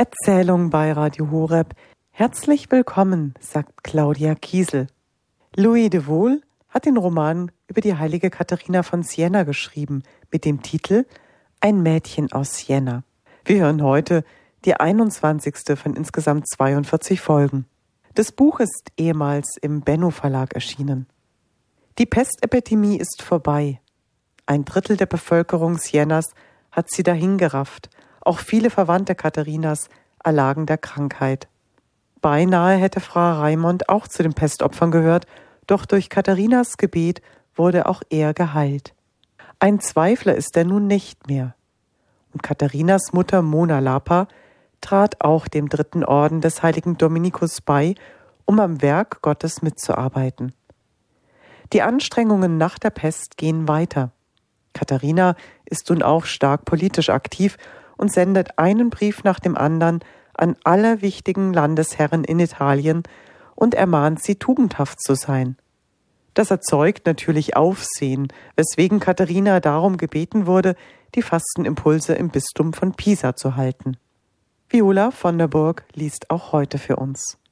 Erzählung bei Radio Horeb. Herzlich willkommen, sagt Claudia Kiesel. Louis de Wohl hat den Roman über die heilige Katharina von Siena geschrieben, mit dem Titel Ein Mädchen aus Siena. Wir hören heute die 21. von insgesamt 42 Folgen. Das Buch ist ehemals im Benno Verlag erschienen. Die Pestepidemie ist vorbei. 1/3 der Bevölkerung Sienas hat sie dahingerafft. Auch viele Verwandte Katharinas erlagen der Krankheit. Beinahe hätte Fra Raimond auch zu den Pestopfern gehört, doch durch Katharinas Gebet wurde auch er geheilt. Ein Zweifler ist er nun nicht mehr. Und Katharinas Mutter Mona Lapa trat auch dem 3. Orden des heiligen Dominikus bei, um am Werk Gottes mitzuarbeiten. Die Anstrengungen nach der Pest gehen weiter. Katharina ist nun auch stark politisch aktiv und sendet einen Brief nach dem anderen an alle wichtigen Landesherren in Italien und ermahnt sie, tugendhaft zu sein. Das erzeugt natürlich Aufsehen, weswegen Katharina darum gebeten wurde, die Fastenimpulse im Bistum von Pisa zu halten. Viola von der Burg liest auch heute für uns.